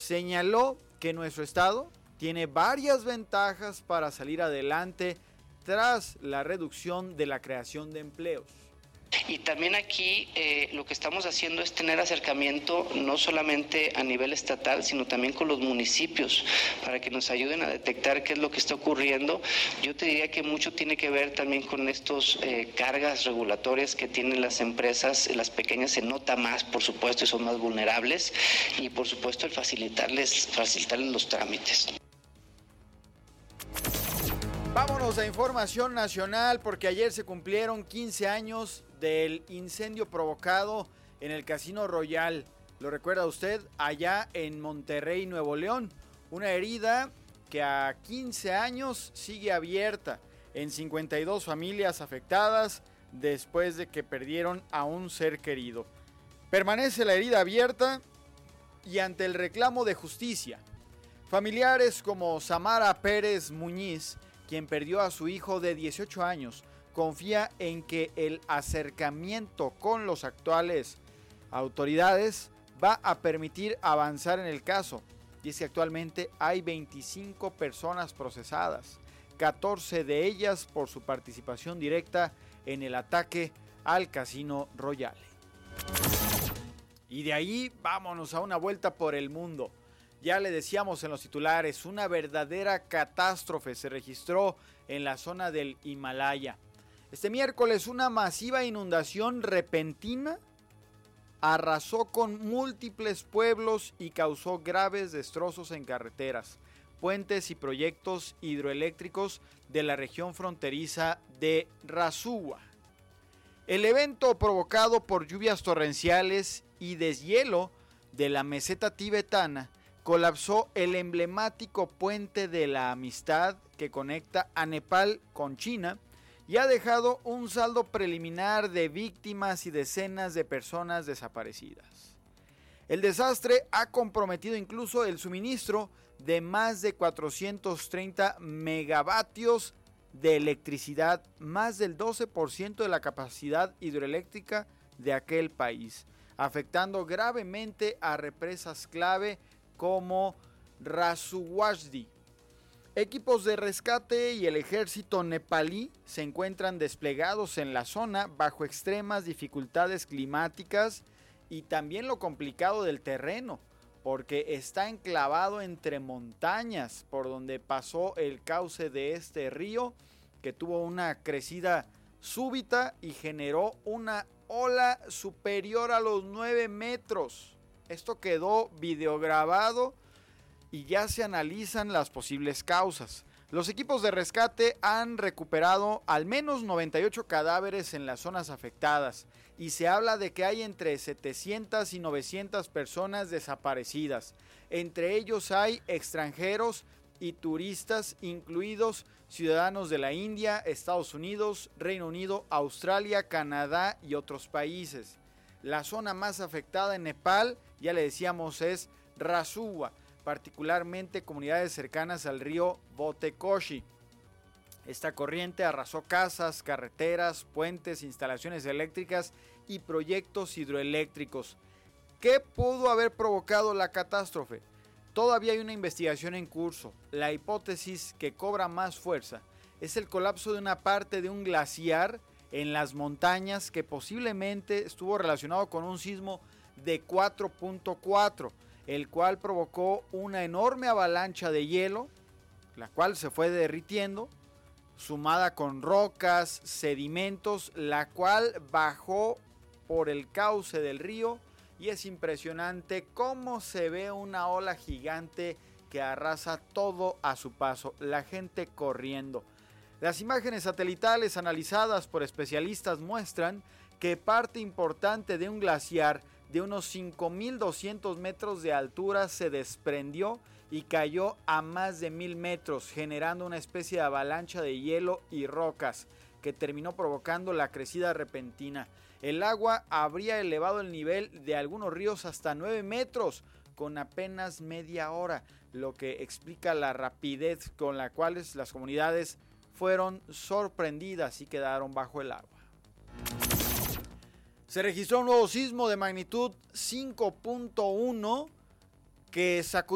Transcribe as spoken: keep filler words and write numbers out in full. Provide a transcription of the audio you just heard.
señaló que nuestro estado tiene varias ventajas para salir adelante tras la reducción de la creación de empleos. Y también aquí eh, lo que estamos haciendo es tener acercamiento no solamente a nivel estatal, sino también con los municipios, para que nos ayuden a detectar qué es lo que está ocurriendo. Yo te diría que mucho tiene que ver también con estos eh, cargas regulatorias que tienen las empresas. Las pequeñas se nota más, por supuesto, y son más vulnerables, y por supuesto el facilitarles, facilitarles los trámites. Vámonos a información nacional, porque ayer se cumplieron quince años del incendio provocado en el Casino Royal. ¿Lo recuerda usted? Allá en Monterrey, Nuevo León. Una herida que a quince años sigue abierta en cincuenta y dos familias afectadas después de que perdieron a un ser querido. Permanece la herida abierta y ante el reclamo de justicia, familiares como Samara Pérez Muñiz, quien perdió a su hijo de dieciocho años, confía en que el acercamiento con los actuales autoridades va a permitir avanzar en el caso. Y es que actualmente hay veinticinco personas procesadas, catorce de ellas por su participación directa en el ataque al Casino Royale. Y de ahí vámonos a una vuelta por el mundo. Ya le decíamos en los titulares, una verdadera catástrofe se registró en la zona del Himalaya. Este miércoles una masiva inundación repentina arrasó con múltiples pueblos y causó graves destrozos en carreteras, puentes y proyectos hidroeléctricos de la región fronteriza de Rasuwa. El evento, provocado por lluvias torrenciales y deshielo de la meseta tibetana, colapsó el emblemático puente de la amistad que conecta a Nepal con China y ha dejado un saldo preliminar de víctimas y decenas de personas desaparecidas. El desastre ha comprometido incluso el suministro de más de cuatrocientos treinta megavatios de electricidad, más del doce por ciento de la capacidad hidroeléctrica de aquel país, afectando gravemente a represas clave como Rasuwadi. Equipos de rescate y el ejército nepalí se encuentran desplegados en la zona bajo extremas dificultades climáticas y también lo complicado del terreno, porque está enclavado entre montañas por donde pasó el cauce de este río, que tuvo una crecida súbita y generó una ola superior a los nueve metros. Esto quedó videograbado y ya se analizan las posibles causas. Los equipos de rescate han recuperado al menos noventa y ocho cadáveres en las zonas afectadas y se habla de que hay entre setecientas y novecientas personas desaparecidas. Entre ellos hay extranjeros y turistas, incluidos ciudadanos de la India, Estados Unidos, Reino Unido, Australia, Canadá y otros países. La zona más afectada en Nepal, ya le decíamos, es Rasuwa, particularmente comunidades cercanas al río Botekoshi. Esta corriente arrasó casas, carreteras, puentes, instalaciones eléctricas y proyectos hidroeléctricos. ¿Qué pudo haber provocado la catástrofe? Todavía hay una investigación en curso. La hipótesis que cobra más fuerza es el colapso de una parte de un glaciar en las montañas que posiblemente estuvo relacionado con un sismo de cuatro punto cuatro, el cual provocó una enorme avalancha de hielo, la cual se fue derritiendo, sumada con rocas, sedimentos, la cual bajó por el cauce del río, y es impresionante cómo se ve una ola gigante que arrasa todo a su paso, la gente corriendo. Las imágenes satelitales analizadas por especialistas muestran que parte importante de un glaciar de unos cinco mil doscientos metros de altura se desprendió y cayó a más de mil metros, generando una especie de avalancha de hielo y rocas que terminó provocando la crecida repentina. El agua habría elevado el nivel de algunos ríos hasta nueve metros con apenas media hora, lo que explica la rapidez con la cual las comunidades fueron sorprendidas y quedaron bajo el agua. Se registró un nuevo sismo de magnitud cinco punto uno que sacudió